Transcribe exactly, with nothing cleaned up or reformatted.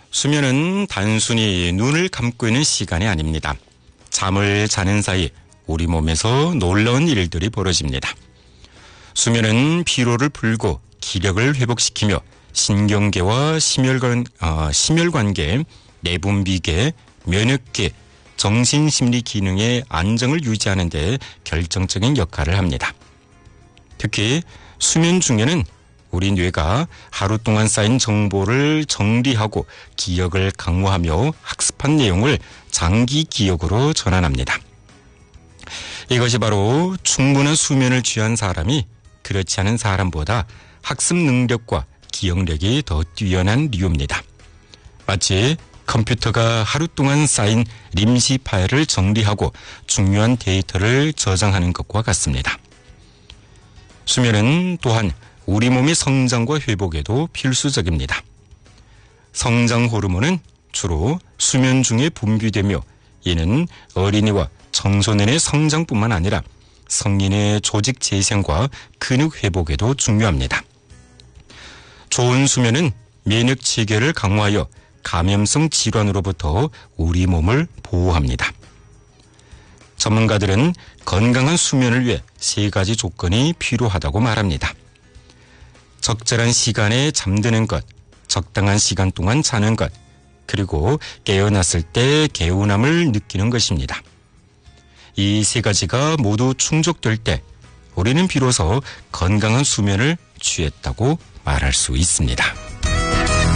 수면은 단순히 눈을 감고 있는 시간이 아닙니다. 잠을 자는 사이 우리 몸에서 놀라운 일들이 벌어집니다. 수면은 피로를 풀고 기력을 회복시키며 신경계와 심혈관, 어, 심혈관계, 내분비계, 면역계, 정신심리 기능의 안정을 유지하는 데 결정적인 역할을 합니다. 특히 수면 중에는 우리 뇌가 하루 동안 쌓인 정보를 정리하고 기억을 강화하며 학습한 내용을 장기 기억으로 전환합니다. 이것이 바로 충분한 수면을 취한 사람이 그렇지 않은 사람보다 학습 능력과 기억력이 더 뛰어난 이유입니다. 마치 컴퓨터가 하루 동안 쌓인 임시 파일을 정리하고 중요한 데이터를 저장하는 것과 같습니다. 수면은 또한 우리 몸의 성장과 회복에도 필수적입니다. 성장 호르몬은 주로 수면 중에 분비되며 이는 어린이와 청소년의 성장뿐만 아니라 성인의 조직 재생과 근육 회복에도 중요합니다. 좋은 수면은 면역 체계를 강화하여 감염성 질환으로부터 우리 몸을 보호합니다. 전문가들은 건강한 수면을 위해 세 가지 조건이 필요하다고 말합니다. 적절한 시간에 잠드는 것, 적당한 시간 동안 자는 것, 그리고 깨어났을 때 개운함을 느끼는 것입니다. 이 세 가지가 모두 충족될 때 우리는 비로소 건강한 수면을 취했다고 말할 수 있습니다.